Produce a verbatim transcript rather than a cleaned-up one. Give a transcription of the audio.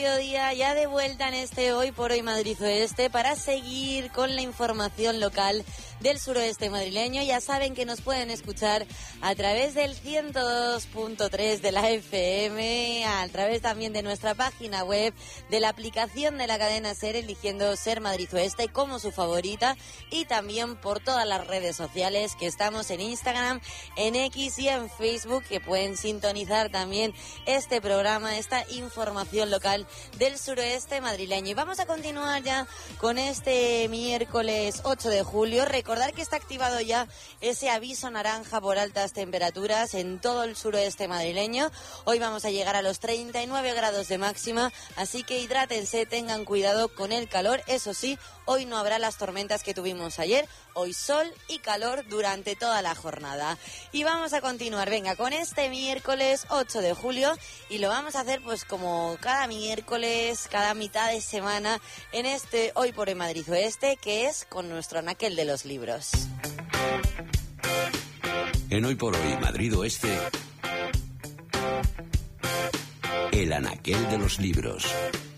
mediodía, ya de vuelta en este Hoy por Hoy Madrid Oeste para seguir con la información local del suroeste madrileño. Ya saben que nos pueden escuchar a través del ciento dos punto tres de la F M, a través también de nuestra página web, de la aplicación de la cadena SER, eligiendo Ser Madrid Oeste como su favorita, y también por todas las redes sociales que estamos en Instagram, en X y en Facebook, que pueden sintonizar también este programa, esta información local del suroeste madrileño. Y vamos a continuar ya con este miércoles ocho de julio. Recordar que está activado ya ese aviso naranja por altas temperaturas en todo el suroeste madrileño. Hoy vamos a llegar a los treinta y nueve grados de máxima, así que hidrátense, tengan cuidado con el calor. Eso sí, hoy no habrá las tormentas que tuvimos ayer. Hoy sol y calor durante toda la jornada. Y vamos a continuar, venga, con este miércoles ocho de julio, y lo vamos a hacer pues como cada miércoles, cada mitad de semana, en este Hoy por Hoy Madrid Oeste, que es con nuestro anaquel de los libros. En Hoy por Hoy Madrid Oeste, el anaquel de los libros.